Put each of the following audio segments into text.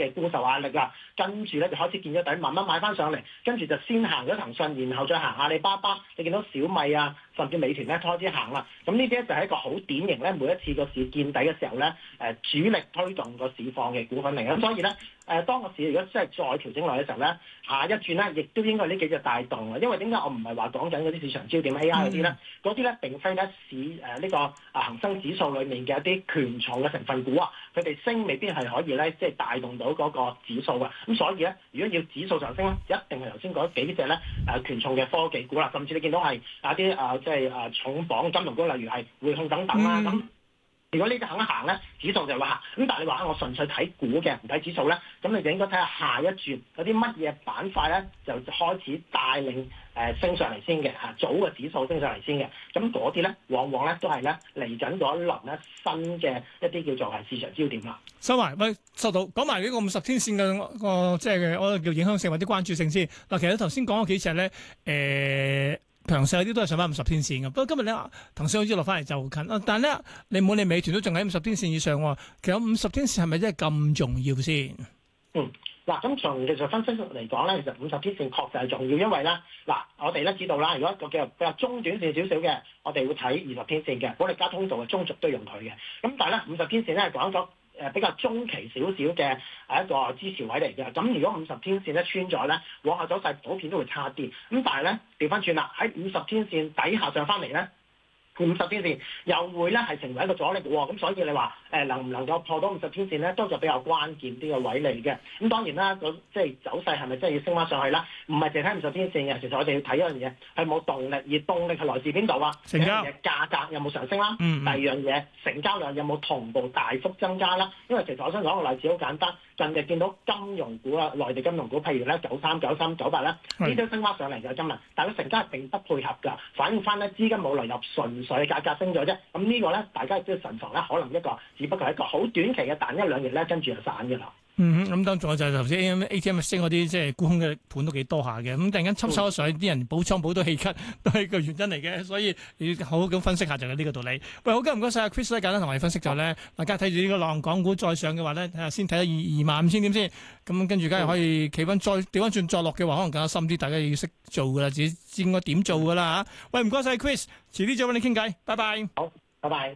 嘅沽售壓力啦，跟住咧就開始見咗底，慢慢買翻上嚟，跟住就先行咗騰訊，然後再行阿里巴巴，你見到小米啊，甚至美團咧開始行啦。咁呢啲咧就係一個好典型咧，每一次個市見底嘅時候咧，主力推動個市況嘅股份嚟嘅。咁所以咧，當個市如果真係再調整落嘅時候咧，下一轉咧，亦都應該呢幾隻帶動嘅。因為點解我唔係話講緊嗰啲市場焦點 AI 嗰啲咧？嗰啲咧並非咧呢個恒生指數裡面嘅一啲權重嘅成分股啊，佢哋升未必係可以咧，即係帶動到嗰個指數嘅。咁所以咧，如果要指數上升咧，一定係頭先講幾隻咧權重嘅科技股啦，甚至你見到係啲即係重磅金融股，例如係匯控等等啦咁。如果呢啲肯行咧，指數就會行。咁但係你話我純粹睇股嘅，唔睇指數咧，咁你就應該睇下下一轉有啲乜嘢板塊咧，就開始帶領升上嚟先嘅嚇，早個指數升上嚟先嘅。咁嗰啲咧，往往咧都係咧嚟緊嗰一輪咧新嘅一啲叫做係市場焦點啦。 收埋喂，收到講埋呢個50天線嘅個即係我叫影響性或者關注性先。嗱，其實頭先講嗰幾隻咧，強勢嗰啲都係上翻50天線嘅，不過今日咧騰訊好似落翻嚟就近，但係咧你冇理美團都仲喺50天線以上喎，其實50天線係咪真係咁重要先？ 嗱，咁從技術分析嚟講咧，其實50天線確實係重要，因為咧我哋咧知道啦，如果一個叫比較中短線少少嘅，我哋會睇20天線嘅，保利加通道嘅中軸都用佢嘅。咁但係咧50天線咧係講咗比較中期少少嘅一個支持位嚟嘅。咁如果50天線咧穿咗咧，往後走勢普遍都會差啲。咁但係咧調翻轉啦，喺50天線底下上翻嚟咧，50天線又會咧係成為一個阻力喎。咁所以你話能唔能夠破到50天線咧，都就比較關鍵啲嘅位嚟嘅。咁當然啦，即係走勢係咪真係要升翻上去啦？唔係淨睇50天線嘅，其實我哋要睇一樣嘢係冇動力，而動力係來自邊度啊？ 成交嘅價格有冇上升啦？第二樣嘢成交量有冇同步大幅增加啦？因為其實我想講個例子好簡單，近日見到金融股啊，內地金融股，譬如咧93、93、98咧，呢啲升翻上嚟嘅今日，但係個成交係並不配合㗎，反映翻咧資金冇流入，純粹價格升咗啫。咁呢個咧，大家亦都慎防咧，可能一個只不過係一個好短期嘅彈一兩日咧，跟住就散㗎啦。 咁當仲有就係頭先 ATM 升嗰啲即係沽空嘅盤都幾多下嘅，咁突然間抽咗上去，啲人補倉補到氣咳，都係個原因嚟嘅，所以要好好咁分析下就係呢個道理。喂，好嘅，唔該晒 Chris 咧，簡單同我哋分析咗咧，大家睇住呢個浪港股再上嘅話咧，睇下先睇下25,000點先，咁跟住梗係可以企穩再調翻轉再落嘅話，可能更加深啲，大家要識做噶啦，自己知應該點做噶啦嚇。喂，唔該晒 Chris，遲啲再揾你傾偈，拜拜。 好，拜拜。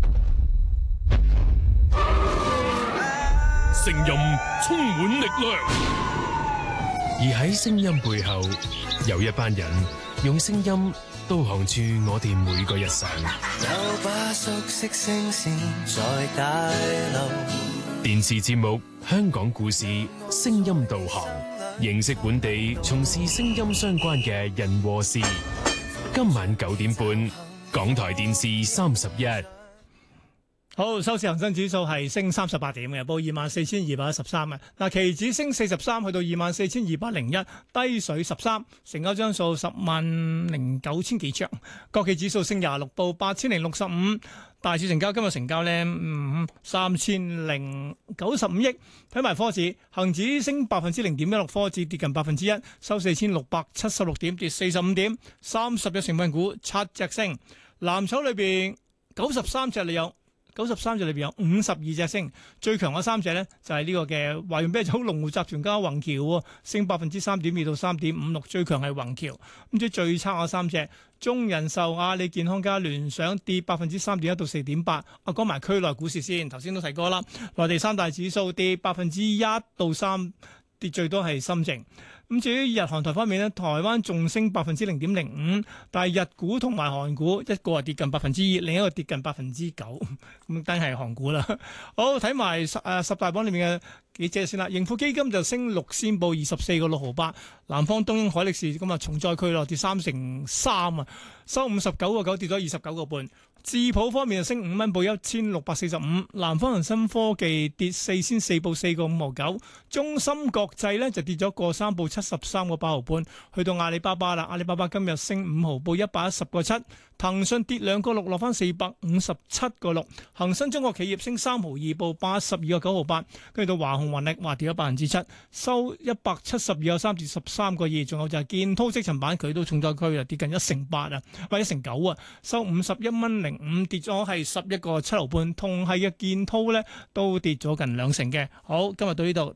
聲音充滿力量，而喺聲音背後，有一班人用聲音導航住我哋每個日常。有把熟悉聲線在大流。電視節目《香港故事》聲音導航，認識本地從事聲音相關嘅人和事。今晚9點半，港台電視31。 好，收市恒生指數係升38點嘅，報24,213嘅。嗱，期指升43，去到24,201，低水13，成交張數10,0900幾張。國企指數升26，報8,065。大市成交今日成交咧，3,095億。睇埋科指，恒指升0.16%，科指跌近1%，收4,676點，跌45點。30隻成分股7隻升，藍籌裏邊93隻有52隻升，最強嗰3隻咧就係呢個嘅華潤啤酒、龍湖集團加宏橋喎，升3.2%到3.56%，最強係宏橋。咁即係最差嗰3隻，中人壽、阿里健康加聯想跌3.1%到4.8%。講埋區內股市先，頭先都提過啦，內地3大指數跌1%到3%，跌最多係深證。咁至於日韓台方面咧，台灣仲升0.05%，但係日股同埋韓股一個係跌近2%，另一個跌近9%，咁單係韓股啦。好，睇埋十大榜裏面嘅幾隻先啦。盈富基金就升6仙，報24個6毫8。南方東英海力士咁啊重災區咯，跌3%啊，收59個9，跌咗29個半。智普方面就升5蚊，報1645。南方恒生科技跌4仙4，報4個5毫9。中芯國際咧就跌咗個3，報73個8毫半。去到阿里巴巴啦，阿里巴巴今日升5毫，報110個7。騰訊跌2個6，落翻457個6。恒生中國企業升3毫2，報82個9毫8。跟住到華虹雲力，跌咗7%，收172個3，跌13個2。仲有就係建滔積層板，佢都重災區啊，跌近1%啊，或者1%啊，收51蚊05，跌咗係11個7毫半。同係嘅建滔咧都跌咗近2成嘅。好，今日到呢度。